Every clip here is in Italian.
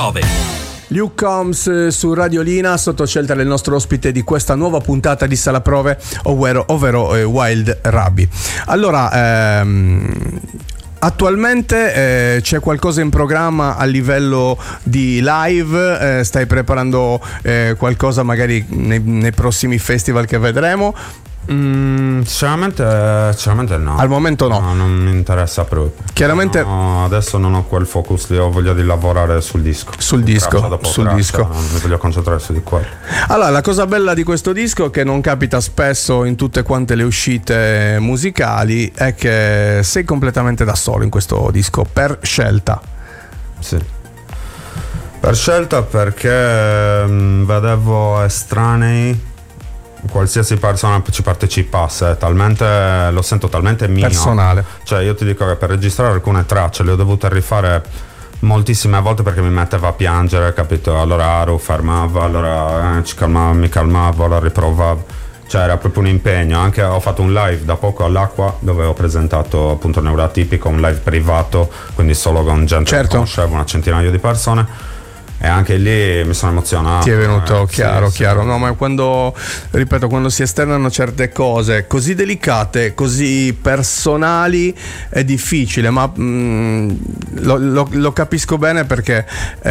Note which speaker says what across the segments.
Speaker 1: 9.
Speaker 2: Luke Combs su Radiolina, sotto scelta del nostro ospite di questa nuova puntata di Sala Prove, ovvero Wild Rabbi. Allora, attualmente c'è qualcosa in programma a livello di live? Stai preparando qualcosa magari nei prossimi festival che vedremo?
Speaker 3: Sinceramente no.
Speaker 2: Al momento no.
Speaker 3: Non mi interessa proprio.
Speaker 2: Chiaramente
Speaker 3: no, adesso non ho quel focus lì, ho voglia di lavorare sul disco.
Speaker 2: Sul disco.
Speaker 3: Non mi voglio concentrare su di quello.
Speaker 2: Allora, la cosa bella di questo disco, che non capita spesso in tutte quante le uscite musicali, è che sei completamente da solo in questo disco, per scelta.
Speaker 3: Sì. Per scelta, perché vedevo estranei, qualsiasi persona ci partecipasse, lo sento talmente mio,
Speaker 2: personale.
Speaker 3: Cioè, io ti dico che per registrare alcune tracce le ho dovute rifare moltissime volte perché mi metteva a piangere, capito? Allora Aru fermava, allora mi calmavo, allora riprovavo. Cioè, era proprio un impegno. Anche ho fatto un live da poco all'Acqua, dove ho presentato appunto Neuratipico, un live privato, quindi solo con gente che conoscevo, una centinaia di persone. E anche lì mi sono emozionato.
Speaker 2: Ti è venuto chiaro.
Speaker 3: Sì.
Speaker 2: No, ma quando si esternano certe cose così delicate, così personali, è difficile, ma lo capisco bene, perché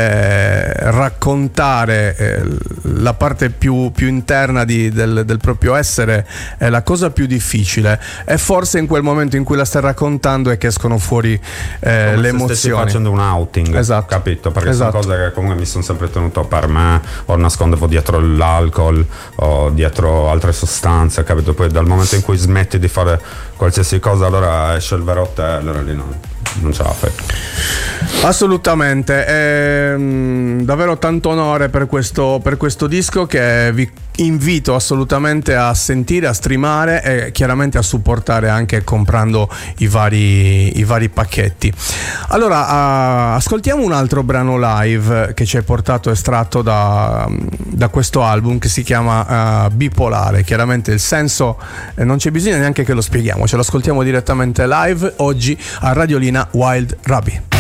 Speaker 2: raccontare la parte più interna del proprio essere è la cosa più difficile, e forse in quel momento in cui la stai raccontando è che escono fuori le emozioni.
Speaker 3: Stessi facendo un outing,
Speaker 2: esatto,
Speaker 3: capito? Perché sono cose che comunque mi sono sempre tenuto per me, o nascondevo dietro l'alcol o dietro altre sostanze, capito? Poi dal momento in cui smetti di fare qualsiasi cosa, allora esce il vero te, allora lì non ce la fai.
Speaker 2: Assolutamente, è davvero tanto onore per questo disco, che vi invito assolutamente a sentire, a streamare e chiaramente a supportare anche comprando i vari pacchetti. Allora, ascoltiamo un altro brano live che ci hai portato, estratto da questo album, che si chiama Bipolare. Chiaramente il senso non c'è bisogno neanche che lo spieghiamo, ce lo ascoltiamo direttamente live oggi a Radiolina, Wild Rabbi.